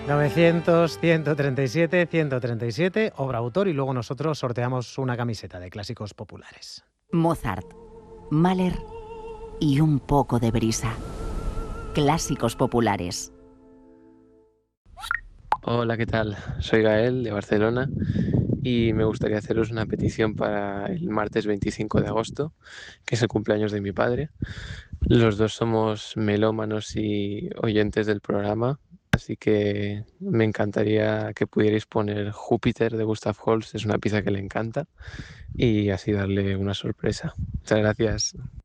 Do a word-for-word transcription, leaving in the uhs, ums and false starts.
novecientos, ciento treinta y siete, ciento treinta y siete, obra autor, y luego nosotros sorteamos una camiseta de clásicos populares. Mozart, Mahler y un poco de brisa. Clásicos populares. Hola, ¿qué tal? Soy Gael de Barcelona y me gustaría haceros una petición para el martes veinticinco de agosto, que es el cumpleaños de mi padre. Los dos somos melómanos y oyentes del programa, así que me encantaría que pudierais poner Júpiter de Gustav Holst, es una pieza que le encanta, y así darle una sorpresa. Muchas gracias.